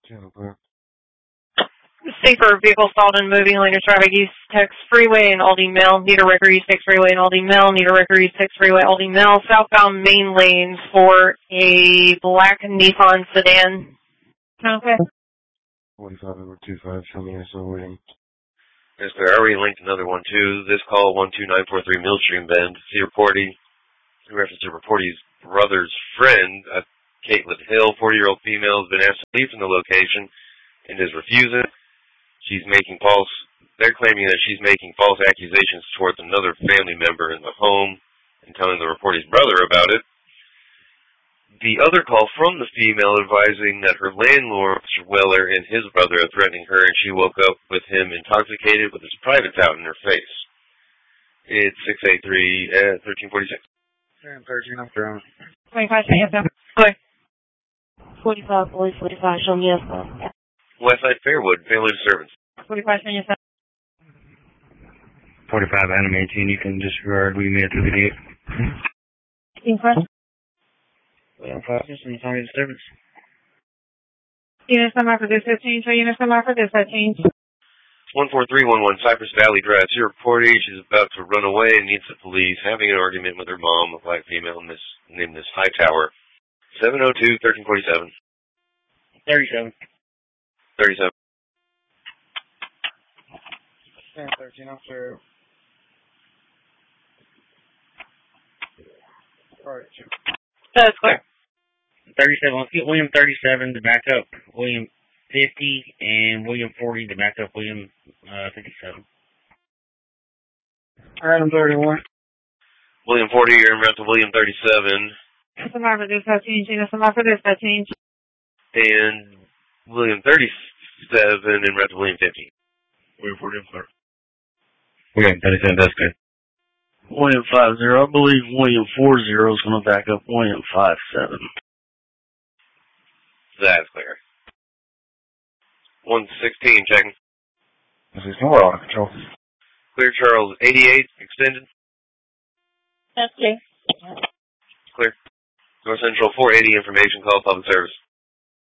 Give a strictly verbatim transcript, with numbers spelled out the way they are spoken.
Channel clear. Safer vehicle stalled in moving lane of traffic east Tex Freeway and Aldi Mill. Need a record east Tex Freeway and Aldi Mill. Need a record east Tex Freeway, Aldi Mill. Southbound main lanes for a black Nissan sedan. Okay. forty-five over two five, show me S O waiting. Yes, sir. I already linked another one, too. This call, one two nine four three Millstream Bend. See reporting, in reference to Reporty's brother's friend, uh, Caitlin Hill, forty-year-old female, has been asked to leave from the location and is refusing. She's making false, they're claiming that she's making false accusations towards another family member in the home and telling the Reporty's brother about it. The other call from the female advising that her landlord, Mister Weller, and his brother are threatening her, and she woke up with him intoxicated with his privates out in her face. It's six eight three, uh, thirteen forty-six. thirteen, I'm thrown. twenty-five, yes, sir. Clear. forty-five, boys, forty-five, show me yes, sir. Westside Fairwood, family disturbance. forty-five, yes, sir. forty-five, Adam eighteen, you can disregard, we made it through the gate. eighteen, press. Yeah, five, just any family disturbance. Units number for this fifteen, so units number for this fifteen. one four three one one Cypress Valley Drive. See reporting, she's about to run away and needs the police, having an argument with her mom, a black female in this, named this Hightower. seven oh two, thirteen forty-seven. thirty-seven. thirty-seven. thirteen, officer. Alright, That's clear. thirty-seven, let's get William thirty-seven to back up William fifty and William forty to back up William uh, fifty-seven. Adam thirty-one. William forty, you're en route to William thirty-seven. Units number for this fifteen, units number for this fifteen. And William thirty-seven en route to William fifty. William forty, I'm sorry. William thirty-seven, that's good. William five zero. I believe William four zero is going to back up William five seven. That's clear. one sixteen, checking. This is no auto control. Clear Charles eighty-eight, extended. That's clear. Clear. North Central four eighty, information call, public service.